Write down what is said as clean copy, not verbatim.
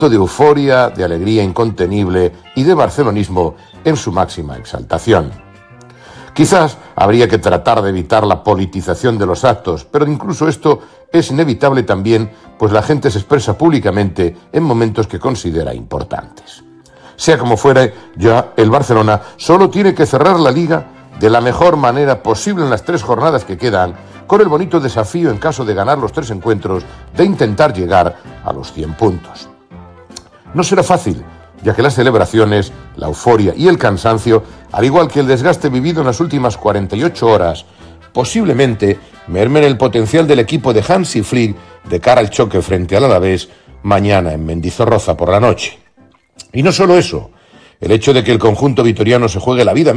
de euforia, de alegría incontenible y de barcelonismo en su máxima exaltación. Quizás habría que tratar de evitar la politización de los actos, pero incluso esto es inevitable también, pues la gente se expresa públicamente en momentos que considera importantes. Sea como fuere, ya el Barcelona solo tiene que cerrar la Liga de la mejor manera posible en las 3 jornadas que quedan, con el bonito desafío, en caso de ganar los 3 encuentros, de intentar llegar a los 100 puntos. No será fácil, ya que las celebraciones, la euforia y el cansancio, al igual que el desgaste vivido en las últimas 48 horas, posiblemente mermen el potencial del equipo de Hansi Flick de cara al choque frente al Alavés mañana en Mendizorroza por la noche. Y no solo eso, el hecho de que el conjunto vitoriano se juegue la vida